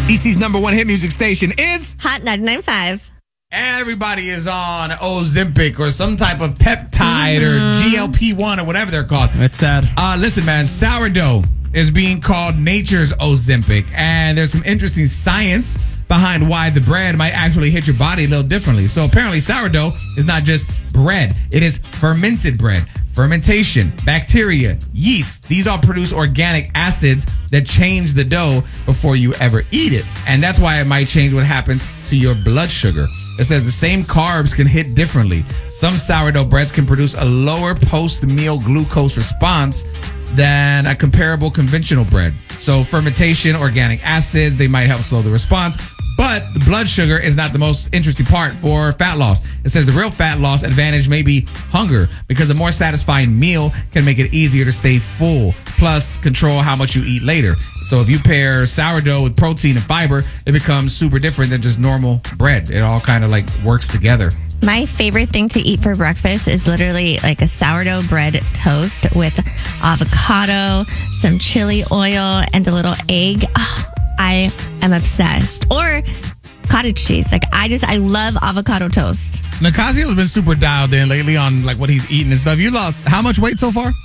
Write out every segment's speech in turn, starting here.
EC's number one hit music station is Hot 99.5. Everybody is on Ozempic or some type of peptide or GLP-1 or whatever they're called. It's sad. Listen, man, sourdough is being called nature's Ozempic, and there's some interesting science behind why the bread might actually hit your body a little differently. So apparently sourdough is not just bread. It is fermented bread. Fermentation, bacteria, yeast, these all produce organic acids that change the dough before you ever eat it. And that's why it might change what happens to your blood sugar. It says the same carbs can hit differently. Some sourdough breads can produce a lower post-meal glucose response than a comparable conventional bread. So fermentation, organic acids, they might help slow the response. But the blood sugar is not the most interesting part for fat loss. It says the real fat loss advantage may be hunger, because a more satisfying meal can make it easier to stay full, plus control how much you eat later. So if you pair sourdough with protein and fiber, it becomes super different than just normal bread. It all kind of like works together. My favorite thing to eat for breakfast is literally like a sourdough bread toast with avocado, some chili oil, and a little egg. Oh, I am obsessed. Or cottage cheese. I love avocado toast. Nicasio has been super dialed in lately on like what he's eating and stuff. You lost how much weight so far?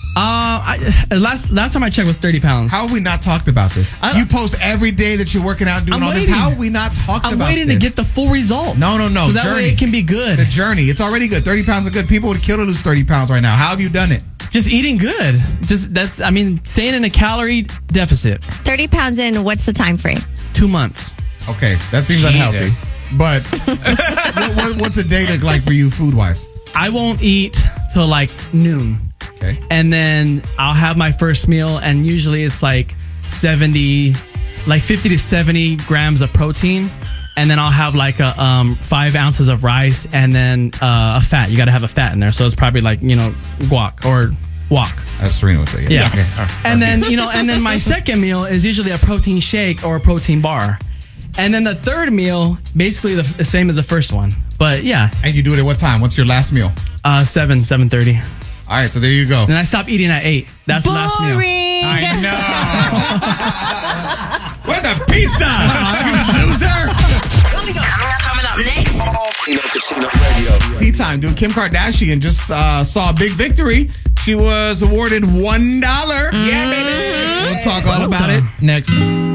Last time I checked was 30 pounds. How have we not talked about this? You post every day that you're working out, doing all this. How have we not talked about this? I'm waiting to get the full result. No. So that way it can be good. The journey. It's already good. 30 pounds are good. People would kill to lose 30 pounds right now. How have you done it? Just eating good. Staying in a calorie deficit. 30 pounds in, what's the time frame? 2 months. Okay, that seems unhealthy. But what's a day look like for you food-wise? I won't eat till like noon. Okay. And then I'll have my first meal, and usually it's like 50 to 70 grams of protein. And then I'll have like 5 ounces of rice, and then a fat. You got to have a fat in there. So it's probably like, guac or wok. As Serena would say. Yeah. Yes. Okay. And then my second meal is usually a protein shake or a protein bar. And then the third meal, basically the same as the first one. But yeah. And you do it at what time? What's your last meal? 7:30. All right, so there you go. Then I stop eating at 8. That's the last meal. I know. Where's the pizza? You loser. Coming up next. Kino Casino Radio. Tea time, dude. Kim Kardashian just saw a big victory. She was awarded $1. Yeah, baby. We'll talk all about it next.